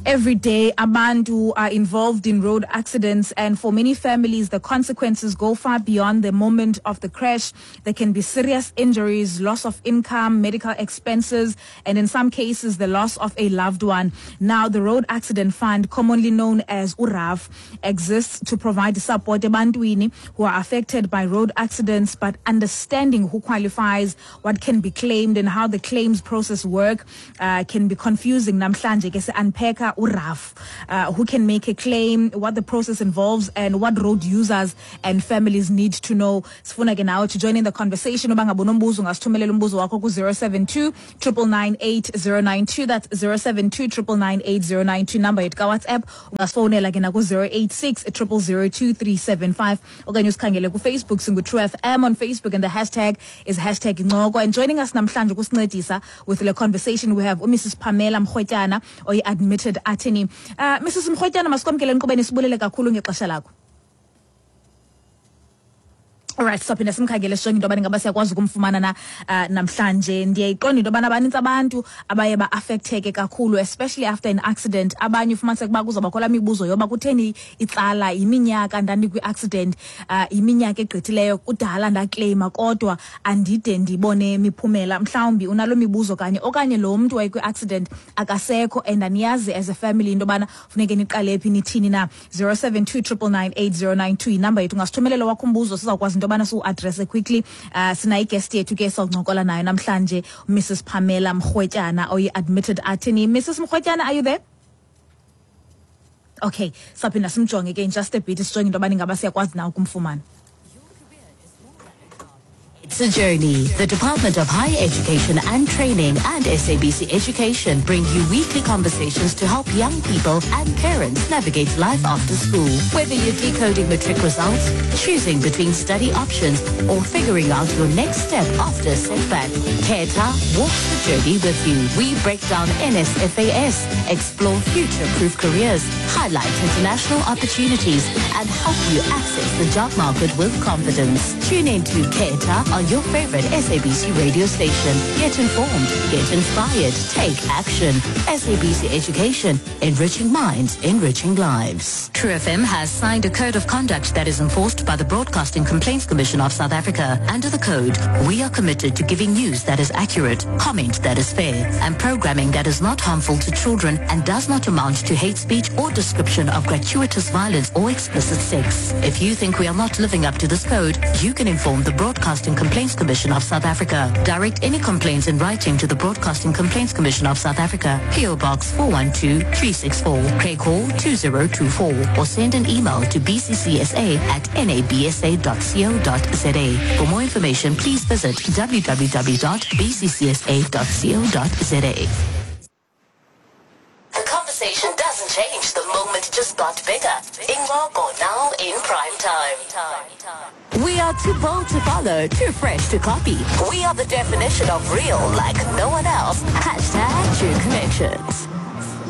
Every day, abantu are involved in road accidents, and for many families, the consequences go far beyond the moment of the crash. There can be serious injuries, loss of income, medical expenses, and in some cases, the loss of a loved one. Now, the Road Accident Fund, commonly known as URAF, exists to provide support ebantwini who are affected by road accidents, but understanding who qualifies, what can be claimed, and how the claims process work can be confusing. Namhlanje ke se unpack URAF, who can make a claim, what the process involves, and what road users and families need to know. Sifuna ke nawe to join in the conversation. Uba ngabona umbuzo ungasithumelela umbuzo wakho ku 072 998 092. That's 072 998 092. Number yethu ka WhatsApp ungasfonela ke na ku 086 000 2375. Okanye usikhangele ku Facebook singu True FM on Facebook, and the hashtag is #Ncoko. And joining us namhlanje kusincedisa with the conversation we have Mrs. Pamela Mkhwetyana, admitted attorney. Mrs. Mkhwetyana, masikwamkele nkqubeni sibulele kakhulu ngexesha lakho. Alright, stop in simkhangele sonke into abani ngaba siyakwazi ukumfumana na namhlanje. Ndiyayiqonda into abana abaninzi abantu abaye ba affecteke kakhulu, especially after an accident. Abanye ufumanise kuba kuzaba khola mibuzo yoba kutheni itsala iminyaka ndandi kwi accident, iminyaka egqithileyo kudala ndaclaima kodwa andide ndibone miphumela. Mhlawumbi unalo mibuzo okanye lo muntu waye kwi accident akasekho, and aniyazi as a family into bana funeke niqale phi nithini na. 072 998 092 inamba yethu. Ngasithumelela wakho umbuzo sizakwazi into bana so address quickly. Sinayi guest yethu ke sokuncokola nayo namhlanje, Mrs. Pamela Mkhwetyana, admitted attorney. Mrs. Mkhwetyana, are you there? Okay, saphinda simjonge ke in just a bit sijonge into abani ngaba siyakwazi na ukumfumana. It's a journey. The Department of Higher Education and Training and SABC Education bring you weekly conversations to help young people and parents navigate life after school. Whether you're decoding matric results, choosing between study options, or figuring out your next step after a setback, KETA walks the journey with you. We break down NSFAS, explore future-proof careers, highlight international opportunities, and help you access the job market with confidence. Tune in to KETA on your favorite SABC radio station. Get informed, get inspired, take action. SABC Education, enriching minds, enriching lives. True FM has signed a code of conduct that is enforced by the Broadcasting Complaints Commission of South Africa. Under the code, we are committed to giving news that is accurate, comment that is fair, and programming that is not harmful to children and does not amount to hate speech or description of gratuitous violence or explicit sex. If you think we are not living up to this code, you can inform the Broadcasting Complaints Commission of South Africa. Direct any complaints in writing to the Broadcasting Complaints Commission of South Africa, PO Box 412-364, Craighall 2024, or send an email to bccsa@nabsa.co.za. For more information, please visit www.bccsa.co.za. The conversation doesn't change the moment it just got bigger. Ncoko now in prime time. We are too bold to follow, too fresh to copy. We are the definition of real like no one else. #True Connections.